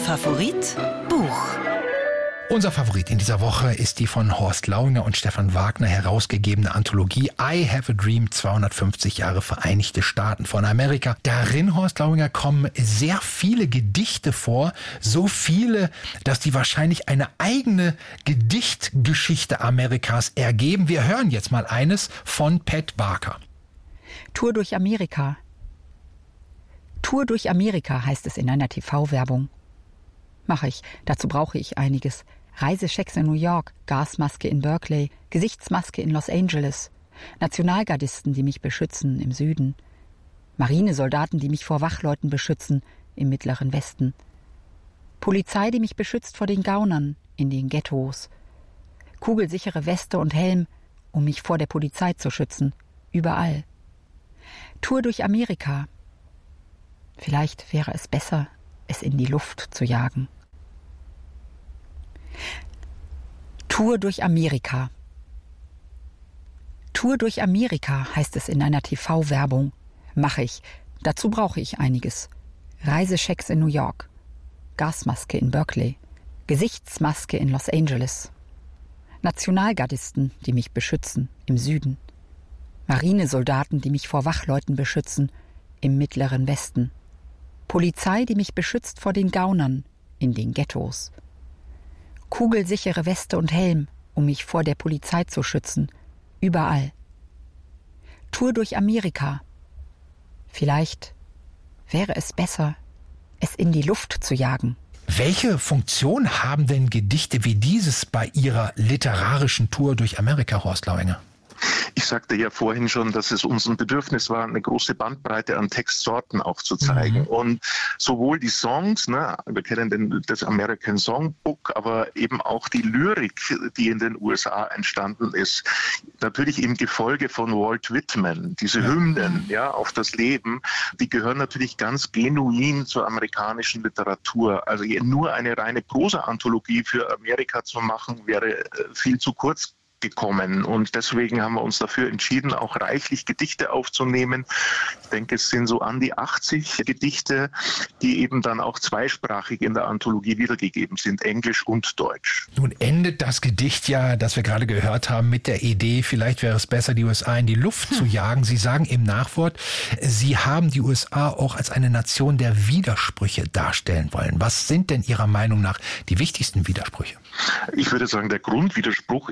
Favorit Buch. Unser Favorit in dieser Woche ist die von Horst Lauinger und Stefan Wagner herausgegebene Anthologie I Have a Dream, 250 Jahre Vereinigte Staaten von Amerika. Darin, Horst Lauinger, kommen sehr viele Gedichte vor, so viele, dass die wahrscheinlich eine eigene Gedichtgeschichte Amerikas ergeben. Wir hören jetzt mal eines von Pat Barker. Tour durch Amerika. Tour durch Amerika heißt es in einer TV-Werbung. Mache ich, dazu brauche ich einiges. Reisechecks in New York, Gasmaske in Berkeley, Gesichtsmaske in Los Angeles, Nationalgardisten, die mich beschützen im Süden, Marinesoldaten, die mich vor Wachleuten beschützen im Mittleren Westen, Polizei, die mich beschützt vor den Gaunern in den Ghettos, kugelsichere Weste und Helm, um mich vor der Polizei zu schützen, überall. Tour durch Amerika. Vielleicht wäre es besser, es in die Luft zu jagen. Tour durch Amerika. Tour durch Amerika heißt es in einer TV-Werbung. Mache ich, dazu brauche ich einiges. Reisechecks in New York, Gasmaske in Berkeley, Gesichtsmaske in Los Angeles, Nationalgardisten, die mich beschützen im Süden, Marinesoldaten, die mich vor Wachleuten beschützen im Mittleren Westen, Polizei, die mich beschützt vor den Gaunern in den Ghettos, kugelsichere Weste und Helm, um mich vor der Polizei zu schützen, überall. Tour durch Amerika. Vielleicht wäre es besser, es in die Luft zu jagen. Welche Funktion haben denn Gedichte wie dieses bei Ihrer literarischen Tour durch Amerika, Horst Lauinger? Ich sagte ja vorhin schon, dass es uns ein Bedürfnis war, eine große Bandbreite an Textsorten auch zu zeigen. Und sowohl die Songs, wir kennen das American Songbook, aber eben auch die Lyrik, die in den USA entstanden ist. Natürlich im Gefolge von Walt Whitman, diese Hymnen auf das Leben, die gehören natürlich ganz genuin zur amerikanischen Literatur. Also nur eine reine Prosa-Anthologie für Amerika zu machen, wäre viel zu kurz gekommen. Und deswegen haben wir uns dafür entschieden, auch reichlich Gedichte aufzunehmen. Ich denke, es sind so an die 80 Gedichte, die eben dann auch zweisprachig in der Anthologie wiedergegeben sind, Englisch und Deutsch. Nun endet das Gedicht ja, das wir gerade gehört haben, mit der Idee, vielleicht wäre es besser, die USA in die Luft zu jagen. Sie sagen im Nachwort, Sie haben die USA auch als eine Nation der Widersprüche darstellen wollen. Was sind denn Ihrer Meinung nach die wichtigsten Widersprüche? Ich würde sagen, der Grundwiderspruch